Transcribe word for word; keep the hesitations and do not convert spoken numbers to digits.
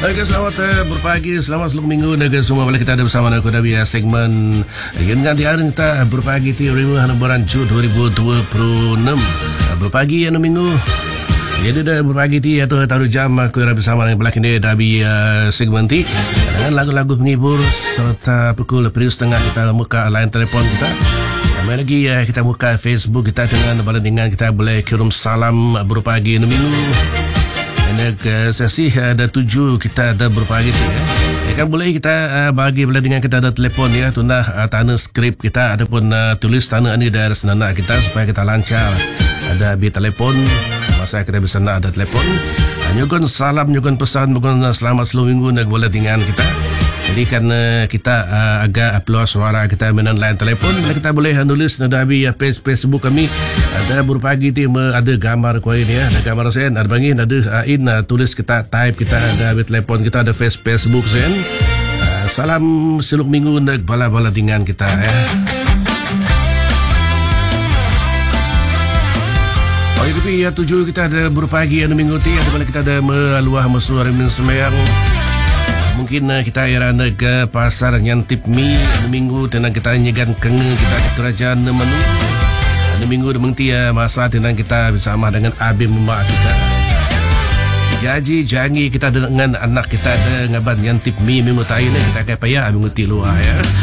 Okey, selamat uh, berpagi, selamat seluruh minggu negara semua. Bila kita ada bersama dengan Kodabi uh, segmen yang ganti hari kita berpagi ti lima bulan Jun dua ribu dua puluh enam. Uh, berpagi anu minggu. Jadi dah berpagi ti atau taruh jam aku ada bersama dengan belakang dia Dabi uh, segmen ti dengan lagu-lagu penghibur serta pukul perius setengah kita buka line telefon kita. Kami lagi uh, kita buka Facebook kita dengan balandingan kita boleh kirim salam berpagi anu minggu. Ke sesi ada tujuh kita ada berpagi ni ya. Ya kan boleh kita uh, bagi bila dengan kita ada telefon ya tuna uh, tanda skrip kita ataupun uh, tulis tanda ni dari senana kita supaya kita lancar ada bi telefon masa kita bisa nak ada telefon uh, nyugun salam nyugun pesan nyugun uh, selamat seluruh minggu nak boleh dengan kita. Jadi kan uh, kita uh, agak upload suara kita menan line telefon bila kita boleh uh, nulis ada bi uh, page Facebook kami ada berpagi ti ada gambar kau ini ya ada gambar sen ada bangin ada uh, in uh, tulis kita type kita ada bi telefon kita ada face Facebook sen uh, salam seluruh minggu nak bala-bala dengan kita ya. Okey tapi ya tujuh kita ada berpagi anu minggu ti ada bala kita ada meluah mesuar min sembayang. Mungkin uh, kita era ke pasar nyantip mi anu minggu tenang kita nyegan kenge kita ke kerajaan menu anu minggu mengti uh, masa tenang kita bersama dengan abim mak kita jaji jangi kita dengan anak kita ada ngaban nyantip mi minggu tayin kita kayak payah minggu ti luar ya.